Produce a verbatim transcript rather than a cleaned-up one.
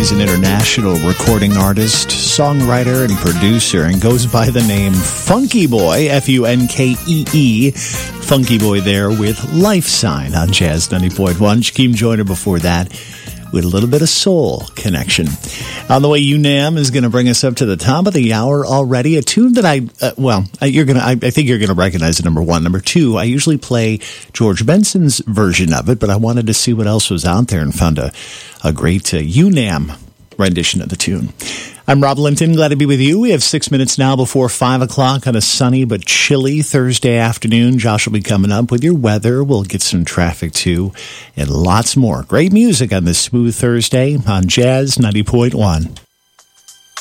He's an international recording artist, songwriter, and producer, and goes by the name Funky Boy, F U N K E E. Funky Boy there with Life Sign on Jazz ninety point one. Shaquem Joyner before that with a little bit of soul connection. On the way, UNAM is going to bring us up to the top of the hour already. A tune that I, uh, well, you're going to, I, I think you're going to recognize it, number one. Number two, I usually play George Benson's version of it, but I wanted to see what else was out there and found a, a great uh, UNAM rendition of the tune. I'm Rob Linton, glad to be with you. We have six minutes now before five o'clock on a sunny but chilly Thursday afternoon. Josh will be coming up with your weather. We'll get some traffic too, and lots more. Great music on this smooth Thursday on Jazz ninety point one.